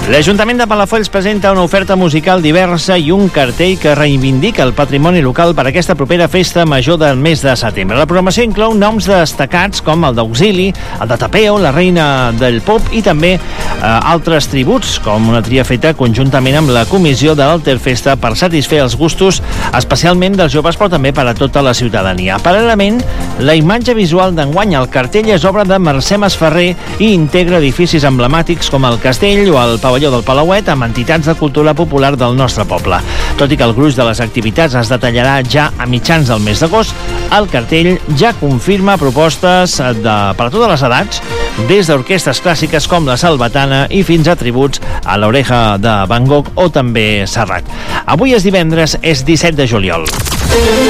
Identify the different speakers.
Speaker 1: L'Ajuntament de Palafolls presenta una oferta musical diversa i un cartell que reivindica el patrimoni local per aquesta propera festa major del mes de setembre. La programació inclou noms destacats com el d'Auxili, el de Tapeo, la reina del pop i també altres tributs, com una tria feta conjuntament amb la comissió de l'Alterfesta per satisfer els gustos especialment dels joves però també per a tota la ciutadania. Paral·lelament, la imatge visual d'enguany al cartell és obra de Mercè Masferrer i integra edificis emblemàtics com el Castell o el Pavelló del Palauet amb entitats de cultura popular del nostre poble. Tot i que el gruix de les activitats es detallarà ja a mitjans del mes d'agost, el cartell ja confirma propostes per a totes les edats, des d'orquestres clàssiques com la Salvatana i fins a tributs a l'Oreja de Van Gogh o també Serrat. Avui és divendres, és 17 de juliol.